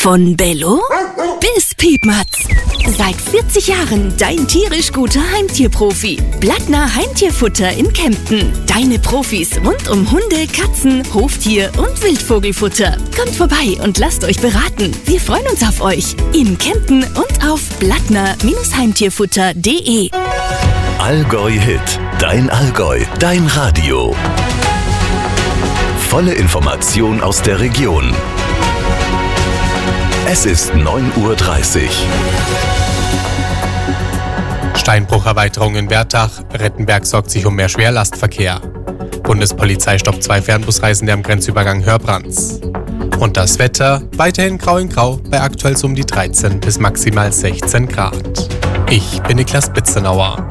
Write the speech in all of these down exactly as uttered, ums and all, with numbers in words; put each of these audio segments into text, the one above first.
Von Bello bis Piepmatz. Seit vierzig Jahren dein tierisch guter Heimtierprofi. Blattner Heimtierfutter in Kempten. Deine Profis rund um Hunde, Katzen, Hoftier und Wildvogelfutter. Kommt vorbei und lasst euch beraten. Wir freuen uns auf euch. In Kempten und auf blattner Heimtierfutter punkt de. Allgäu Hit. Dein Allgäu. Dein Radio. Volle Information aus der Region. Es ist neun Uhr dreißig. Steinbrucherweiterung in Wertach. Rettenberg sorgt sich um mehr Schwerlastverkehr. Bundespolizei stoppt zwei Fernbusreisende am Grenzübergang Hörbrands. Und das Wetter weiterhin grau in grau bei aktuell so um die dreizehn bis maximal sechzehn Grad. Ich bin Niklas Bitzenauer.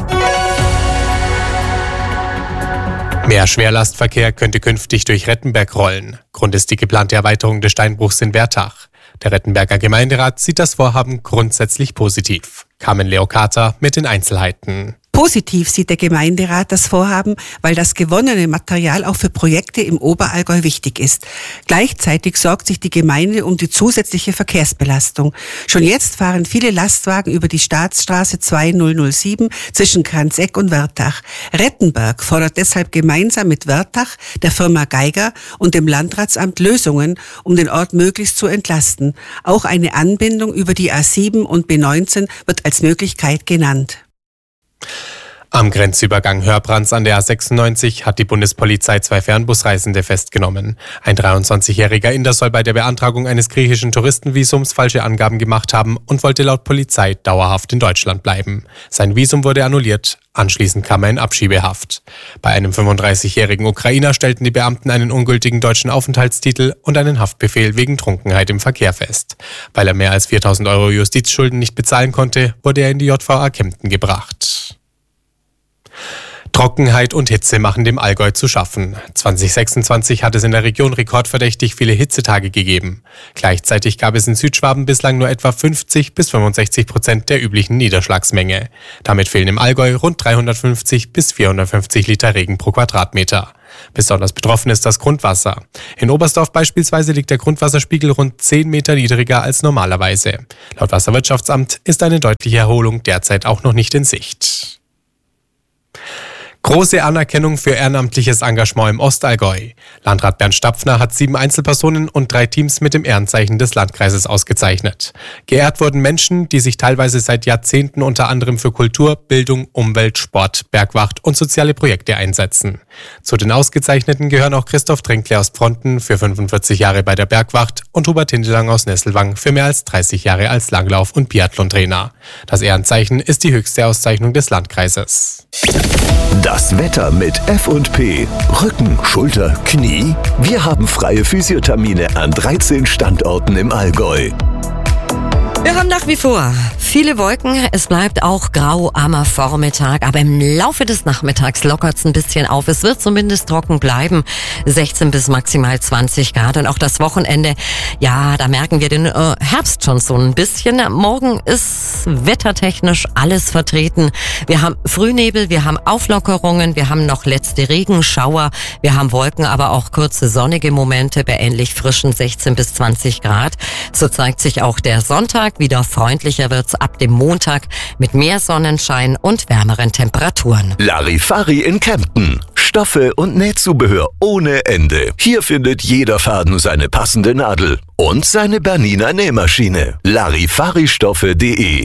Mehr Schwerlastverkehr könnte künftig durch Rettenberg rollen. Grund ist die geplante Erweiterung des Steinbruchs in Wertach. Der Rettenberger Gemeinderat sieht das Vorhaben grundsätzlich positiv. Carmen Leocata mit den Einzelheiten. Positiv sieht der Gemeinderat das Vorhaben, weil das gewonnene Material auch für Projekte im Oberallgäu wichtig ist. Gleichzeitig sorgt sich die Gemeinde um die zusätzliche Verkehrsbelastung. Schon jetzt fahren viele Lastwagen über die Staatsstraße zweitausendsieben zwischen Kranzeck und Wertach. Rettenberg fordert deshalb gemeinsam mit Wertach, der Firma Geiger und dem Landratsamt Lösungen, um den Ort möglichst zu entlasten. Auch eine Anbindung über die A sieben und B neunzehn wird als Möglichkeit genannt. Am Grenzübergang Hörbrands an der A sechsundneunzig hat die Bundespolizei zwei Fernbusreisende festgenommen. Ein dreiundzwanzigjähriger Inder soll bei der Beantragung eines griechischen Touristenvisums falsche Angaben gemacht haben und wollte laut Polizei dauerhaft in Deutschland bleiben. Sein Visum wurde annulliert, anschließend kam er in Abschiebehaft. Bei einem fünfunddreißigjährigen Ukrainer stellten die Beamten einen ungültigen deutschen Aufenthaltstitel und einen Haftbefehl wegen Trunkenheit im Verkehr fest. Weil er mehr als viertausend Euro Justizschulden nicht bezahlen konnte, wurde er in die J V A Kempten gebracht. Trockenheit und Hitze machen dem Allgäu zu schaffen. zwanzig sechsundzwanzig hat es in der Region rekordverdächtig viele Hitzetage gegeben. Gleichzeitig gab es in Südschwaben bislang nur etwa fünfzig bis fünfundsechzig Prozent der üblichen Niederschlagsmenge. Damit fehlen im Allgäu rund dreihundertfünfzig bis vierhundertfünfzig Liter Regen pro Quadratmeter. Besonders betroffen ist das Grundwasser. In Oberstdorf beispielsweise liegt der Grundwasserspiegel rund zehn Meter niedriger als normalerweise. Laut Wasserwirtschaftsamt ist eine deutliche Erholung derzeit auch noch nicht in Sicht. Große Anerkennung für ehrenamtliches Engagement im Ostallgäu. Landrat Bernd Stapfner hat sieben Einzelpersonen und drei Teams mit dem Ehrenzeichen des Landkreises ausgezeichnet. Geehrt wurden Menschen, die sich teilweise seit Jahrzehnten unter anderem für Kultur, Bildung, Umwelt, Sport, Bergwacht und soziale Projekte einsetzen. Zu den Ausgezeichneten gehören auch Christoph Trinkle aus Pfronten für fünfundvierzig Jahre bei der Bergwacht und Hubert Hindelang aus Nesselwang für mehr als dreißig Jahre als Langlauf- und Biathlon-Trainer. Das Ehrenzeichen ist die höchste Auszeichnung des Landkreises. Das Wetter mit F und P. Rücken, Schulter, Knie. Wir haben freie Physiothermine an dreizehn Standorten im Allgäu. Wir haben nach wie vor viele Wolken. Es bleibt auch grau am Vormittag, aber im Laufe des Nachmittags lockert es ein bisschen auf. Es wird zumindest trocken bleiben. sechzehn bis maximal zwanzig Grad. Und auch das Wochenende, ja, da merken wir den äh, Herbst schon so ein bisschen. Morgen ist wettertechnisch alles vertreten. Wir haben Frühnebel, wir haben Auflockerungen, wir haben noch letzte Regenschauer, wir haben Wolken, aber auch kurze sonnige Momente bei ähnlich frischen sechzehn bis zwanzig Grad. So zeigt sich auch der Sonntag. Wieder freundlicher wird's ab dem Montag mit mehr Sonnenschein und wärmeren Temperaturen. Larifari in Kempten. Stoffe und Nähzubehör ohne Ende. Hier findet jeder Faden seine passende Nadel und seine Bernina Nähmaschine. Larifari-Stoffe punkt de.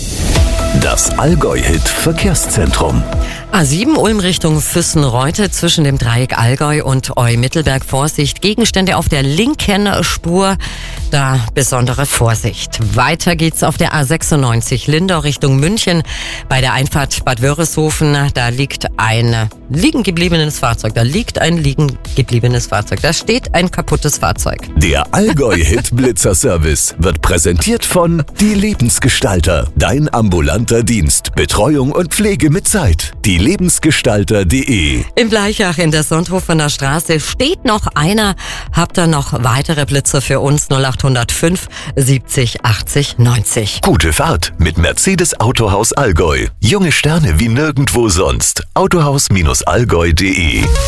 Das Allgäu-Hit Verkehrszentrum. A sieben Ulm Richtung Füssen-Reute zwischen dem Dreieck Allgäu und Eu-Mittelberg. Vorsicht, Gegenstände auf der linken Spur, da besondere Vorsicht. Weiter geht's auf der A sechsundneunzig Lindau Richtung München. Bei der Einfahrt Bad Wörishofen, da liegt ein liegen gebliebenes Fahrzeug. Da liegt ein liegen gebliebenes Fahrzeug. Da steht ein kaputtes Fahrzeug. Der Allgäu-Hit Blitzer-Service wird präsentiert von Die Lebensgestalter. Dein ambulanter Dienst. Betreuung und Pflege mit Zeit. Die Lebensgestalter punkt de. In Bleichach in der Sonthofener Straße steht noch einer. Habt ihr noch weitere Blitzer für uns? null acht null fünf siebzig achtzig neunzig. Gute Fahrt mit Mercedes Autohaus Allgäu. Junge Sterne wie nirgendwo sonst. Autohaus Allgäu punkt de.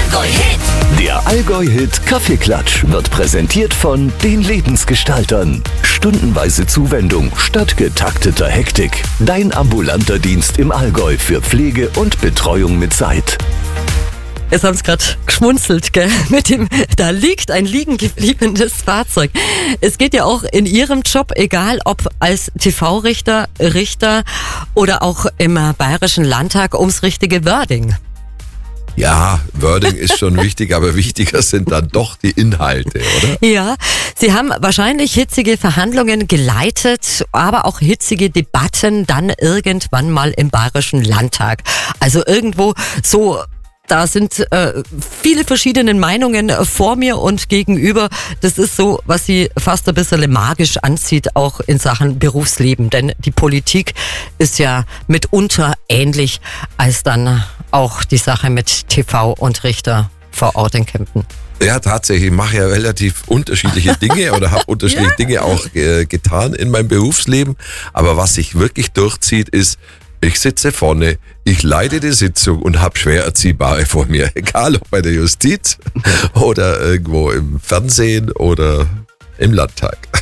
Allgäu-Hit. Der Allgäu-Hit Kaffeeklatsch wird präsentiert von den Lebensgestaltern. Stundenweise Zuwendung statt getakteter Hektik. Dein ambulanter Dienst im Allgäu für Pflege und Betreuung mit Zeit. Jetzt haben Sie gerade geschmunzelt, gell? Mit dem, da liegt ein liegen gebliebenes Fahrzeug. Es geht ja auch in Ihrem Job, egal ob als T V-Richter, Richter oder auch im Bayerischen Landtag, ums richtige Wording. Ja, Wording ist schon wichtig, aber wichtiger sind dann doch die Inhalte, oder? Ja, Sie haben wahrscheinlich hitzige Verhandlungen geleitet, aber auch hitzige Debatten dann irgendwann mal im Bayerischen Landtag. Also irgendwo so... Da sind äh, viele verschiedene Meinungen vor mir und gegenüber. Das ist so, was sie fast ein bisschen magisch anzieht, auch in Sachen Berufsleben. Denn die Politik ist ja mitunter ähnlich als dann auch die Sache mit T V und Richter vor Ort in Kempten. Ja, tatsächlich. Ich mache ja relativ unterschiedliche Dinge oder habe unterschiedliche ja. Dinge auch äh, getan in meinem Berufsleben. Aber was sich wirklich durchzieht, ist, ich sitze vorne, ich leite die Sitzung und habe schwer Erziehbare vor mir. Egal ob bei der Justiz oder irgendwo im Fernsehen oder im Landtag.